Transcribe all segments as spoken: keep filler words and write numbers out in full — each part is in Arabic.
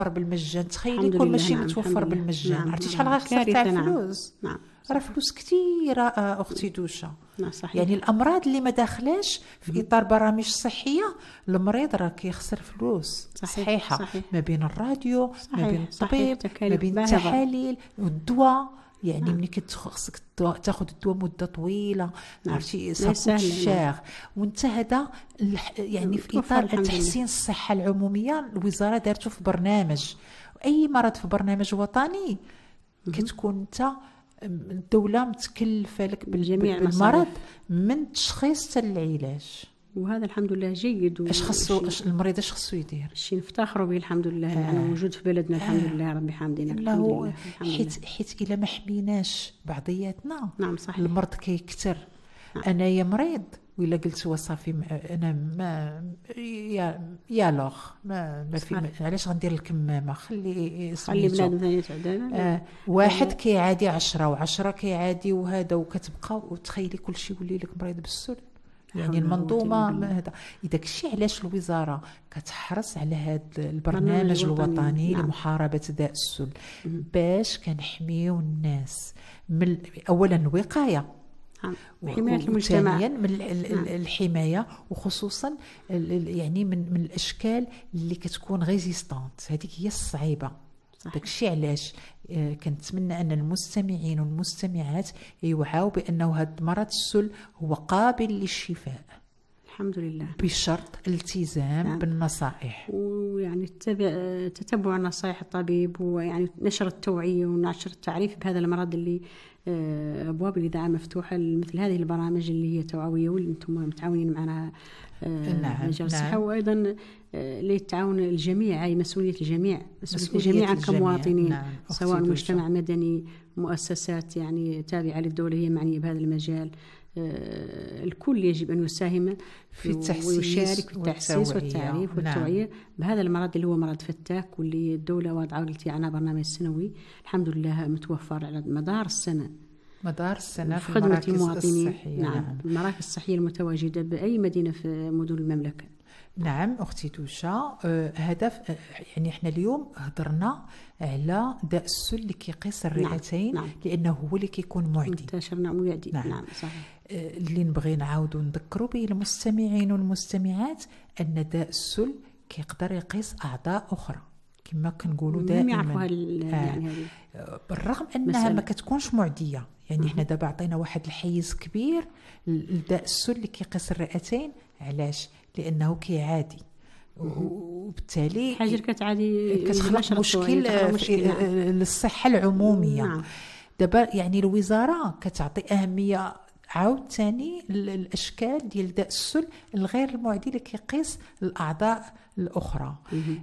بالمجان. تخيلي الحمد يكون لله. ماشي نعم متوفر الحمد لله. بالمجان. نعم. عرفتي شحال غيخسر تاع كارثة. نعم. الفلوس؟ نعم راه صحيح. فلوس كثيره اختي دوشه. نعم صحيح. يعني الامراض اللي ما داخلاش في اطار برامج صحيه، المريض راه كيخسر فلوس. صحيح. صحيحه. صحيح. ما بين الراديو، صحيح. ما بين صحيح. الطبيب، ما تكاليف بين باهظة. التحاليل والدواء. يعني نعم. ملي كتخصك تاخذ الدواء مده طويله، نعم. عرفتي لا ساكوت سهل. الشاغ. وانت هذا الح- يعني في توفر اطار الحمد لله. تحسين الصحه العموميه، الوزاره دارته في برنامج. اي مرض في برنامج وطني كتكون انت الدوله متكلفه لك بال- بجميع بالمرض المصاريف. من التشخيص حتى للعلاج. وهذا الحمد لله جيد. اش خصو وشي- اش المريض اش خصو يدير؟ شي نفتخروا به الحمد لله. يعني موجود في بلدنا الحمد لله ربي حامدين. الحمد انه لله. الحمد لله. حيت حيت الا ما حميناش بعضياتنا نعم صحيح. المرض كيكثر. انا يا مريض ولا قلت وصافي م- انا ما يا يا لوغ ما, ما في ما علاش غندير الكمامه؟ خلي خلي سميتو. بنادم ثاني تعدانا. آه واحد كيعادي عشرة وعشرة كيعادي وهذا، وكتبقى وتخيلي كل شيء يولي لك مريض بالسل. يعني المنظومه ما هذا. اذا كشي علاش الوزاره كتحرص على هذا البرنامج الوطني نعم. لمحاربه داء السل، باش كنحميو الناس من اولا الوقايه نعم. حماية المجتمع. وثانيا من ال- ال- ال- الحمايه، وخصوصا ال- ال- يعني من من الاشكال اللي كتكون ريزيستانت. هذيك هي الصعيبه. داكشي علاش آه، كنتمنى ان المستمعين والمستمعات يوعوا بانه هذا مرض السل هو قابل للشفاء الحمد لله بشرط الالتزام نعم. بالنصائح. ويعني تتبع تتبع نصائح الطبيب، ويعني نشر التوعية ونشر التعريف بهذا المرض اللي آه، أبواب الإذاعة مفتوحة مثل هذه البرامج اللي هي توعوية، واللي أنتم متعاونين معنا نعم. مجال الصحة. نعم. وأيضا آه، للتعاون الجميع، هاي مسؤولية الجميع، مسؤولية مسؤولية جميعا الجميع. كمواطنين. نعم. سواء أختي مجتمع دوشة. مدني، مؤسسات يعني تابعة للدولة هي معنية بهذا المجال. آه، الكل يجب أن يساهم في التحسيس ويشارك في التحسيس والتوعية. والتعريف نعم. والتوعية بهذا المرض اللي هو مرض فتاك، واللي الدولة وضعه عناه برنامج سنوي الحمد لله متوفر على مدار السنة مدار السنة في في خدمة المراكز المواطنين. الصحية. نعم. نعم. المراكز الصحية المتواجدة بأي مدينة في مدن المملكة. نعم أختي توشا. آه هدف آه يعني احنا اليوم هضرنا على داء السل اللي كيقيس الرئتين. نعم. لأنه هو اللي كيكون معدي. منتشر. نعم ويعدي. نعم. نعم صحيح. آه اللي نبغي نعاودوا نذكروا به المستمعين والمستمعات أن داء السل كيقدر يقيس أعضاء أخرى كما كنقولوا دائما. يعرفوا هال... آه. يعني هذه بالرغم انها مسألة. ما كتكونش معديه. يعني احنا دابا عطينا واحد الحيز كبير لداء السل اللي كيقيس الرئتين. علاش؟ لانه كيعادي، وبالتالي حاجة كتعادي كتخلق مشكل للصحه العموميه. نعم. دابا يعني الوزاره كتعطي اهميه عاود ثاني الاشكال ديال داء السل الغير المعدي اللي كيقيس الاعضاء الاخرى.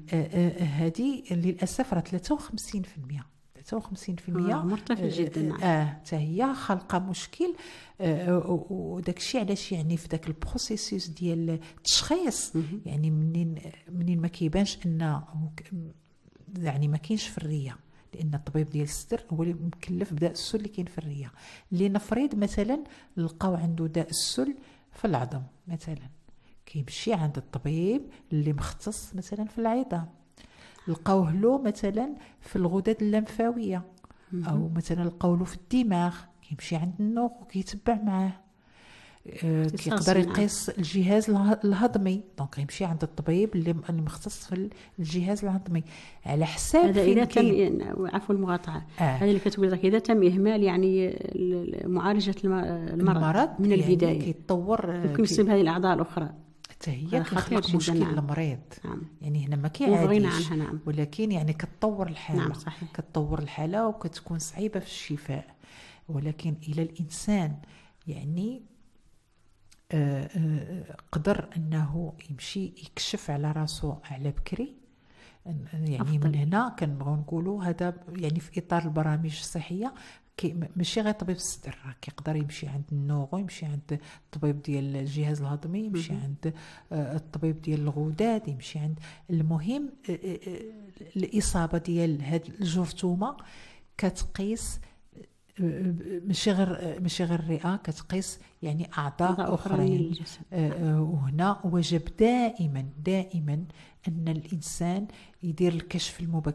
هذه للاسف راه ثلاثة وخمسين بالمئة ثلاثة وخمسين بالمئة آه مرتفع جدا. نعم. اه حتى هي خلقه مشكل. آه وداك الشيء علاش يعني في داك البروسيسوس ديال التشخيص يعني منين منين ما كيبانش انه يعني ما كاينش في الريه، لان الطبيب ديال الصدر هو اللي مكلف بداء السل اللي كاين في الريه. اللي نفرض مثلا لقاو عنده داء السل في العظم مثلا، كيمشي عند الطبيب اللي مختص مثلا في العظام، لقاوه له مثلا في الغدد اللمفاويه او مثلا لقاو له في الدماغ، كيمشي عند النوق وكيتبع معاه. آه كيقدر يقيس الجهاز الهضمي، دونك يمشي عند الطبيب اللي مختص في الجهاز الهضمي على حساب هذا اذا تم عفوا المقاطعه. آه. هذا اللي كتقول لك اذا تم اهمال يعني معالجه المرض, المرض من يعني البدايه كيتطور ممكن يصيب هذه الاعضاء الاخرى. حتى هي كتخلق مشكل نعم. للمريض. نعم. يعني هنا ما كيعاديش. نعم. ولكن يعني كتطور الحاله. نعم صحيح. كتطور الحاله وكتكون صعيبه في الشفاء. ولكن الى الانسان يعني آه آه قدر انه يمشي يكشف على راسو على بكري. يعني أفضل. من هنا كنبغيو نقولوا هذا يعني في اطار البرامج الصحيه ماشي غير طبيب الصدر، كيقدر يمشي عند النوغو، يمشي عند الطبيب ديال الجهاز الهضمي، يمشي عند الطبيب ديال الغدد، يمشي عند المهم الاصابه ديال هاد الجرثومه كتقيس ماشي غير ماشي غير الرئه، كتقيس يعني اعضاء اخرين. وهنا وجب دائما دائما ان الانسان يدير الكشف المبكر